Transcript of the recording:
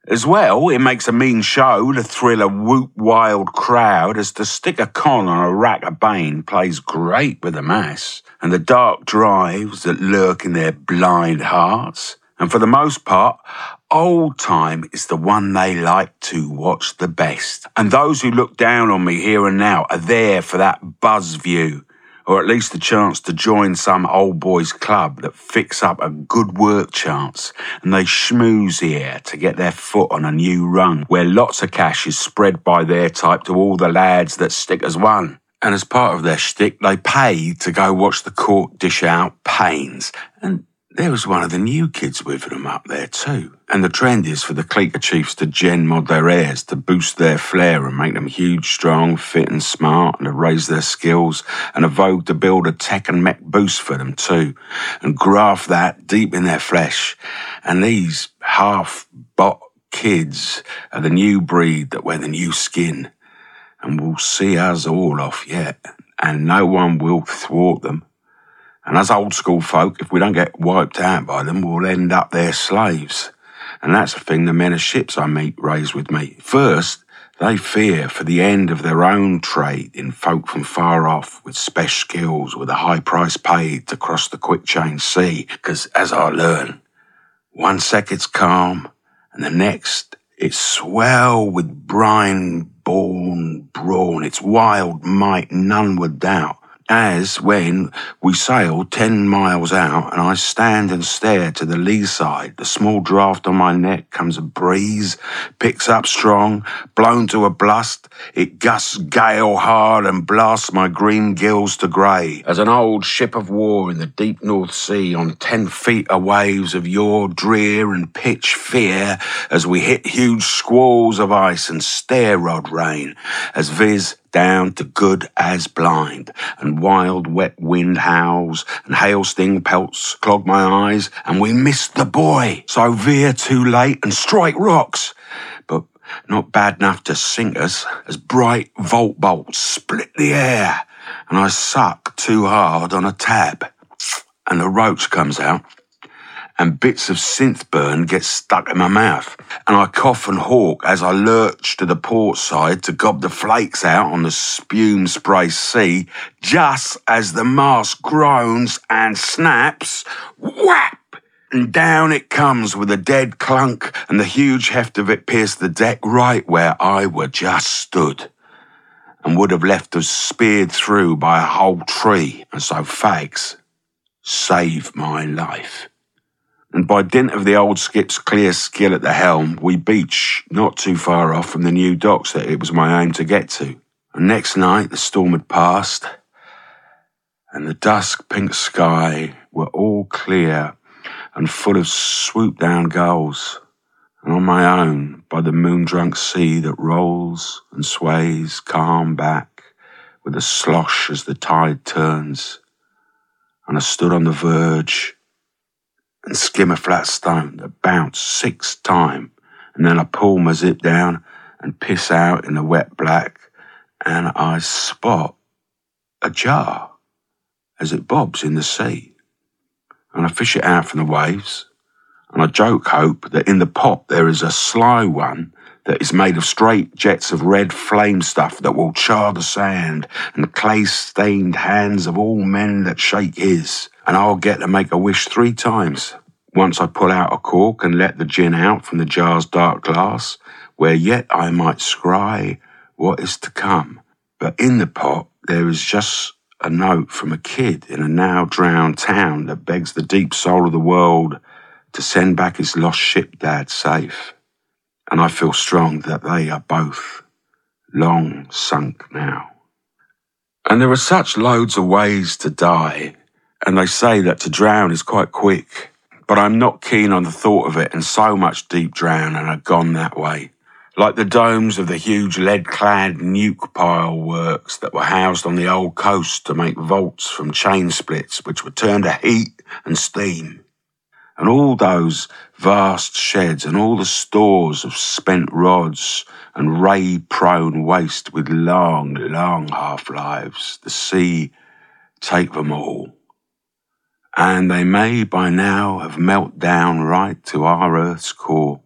As well, it makes a mean show to thrill a whoop-wild crowd, as to stick a con on a rack of bane plays great with the mass, and the dark drives that lurk in their blind hearts. And for the most part, old time is the one they like to watch the best. And those who look down on me here and now are there for that buzz view, or at least the chance to join some old boys club that fix up a good work chance, and they schmooze here to get their foot on a new rung where lots of cash is spread by their type to all the lads that stick as one. And as part of their shtick, they pay to go watch the court dish out pains. And there was one of the new kids with them up there too. And the trend is for the clique of chiefs to gen mod their heirs to boost their flair and make them huge, strong, fit and smart, and to raise their skills, and a vogue to build a tech and mech boost for them too, and graft that deep in their flesh. And these half-bot kids are the new breed that wear the new skin, and will see us all off yet, and no one will thwart them. And as old school folk, if we don't get wiped out by them, we'll end up their slaves. And that's the thing the men of ships I meet raise with me. First, they fear for the end of their own trade in folk from far off with special skills with a high price paid to cross the quick change sea. Because as I learn, one sec it's calm, and the next it's swell with brine-born brawn. It's wild might none would doubt. As when we sailed 10 miles out and I stand and stare to the lee side, the small draft on my neck comes a breeze, picks up strong, blown to a blust, it gusts gale hard and blasts my green gills to grey. As an old ship of war in the deep North Sea on 10 feet of waves of yore, drear and pitch fear, as we hit huge squalls of ice and stair rod rain, as viz down to good as blind, and wild wet wind howls, and hail sting pelts clog my eyes, and we missed the buoy, so veer too late and strike rocks, but not bad enough to sink us, as bright volt bolts split the air, and I suck too hard on a tab, and the roach comes out, and bits of synth burn get stuck in my mouth, and I cough and hawk as I lurch to the port side to gob the flakes out on the spume spray sea, just as the mast groans and snaps, whap! And down it comes with a dead clunk, and the huge heft of it pierced the deck right where I were just stood, and would have left us speared through by a whole tree, and so fags saved my life. And by dint of the old skip's clear skill at the helm, we beach not too far off from the new docks that it was my aim to get to. And next night the storm had passed, and the dusk pink sky were all clear and full of swoop-down gulls, and on my own by the moon-drunk sea that rolls and sways calm back with a slosh as the tide turns, and I stood on the verge and skim a flat stone that bounced 6 times, and then I pull my zip down and piss out in the wet black, and I spot a jar as it bobs in the sea, and I fish it out from the waves, and I joke hope that in the pot there is a sly one that is made of straight jets of red flame stuff that will char the sand and clay-stained hands of all men that shake his, and I'll get to make a wish 3 times. Once I pull out a cork and let the gin out from the jar's dark glass, where yet I might scry what is to come. But in the pot there is just a note from a kid in a now drowned town that begs the deep soul of the world to send back his lost ship dad safe. And I feel strong that they are both long sunk now. And there are such loads of ways to die, and they say that to drown is quite quick. But I'm not keen on the thought of it, and so much deep drown and are gone that way. Like the domes of the huge lead-clad nuke pile works that were housed on the old coast to make vaults from chain splits which were turned to heat and steam. And all those vast sheds and all the stores of spent rods and ray-prone waste with long, long half-lives, the sea take them all. And they may by now have melted down right to our Earth's core.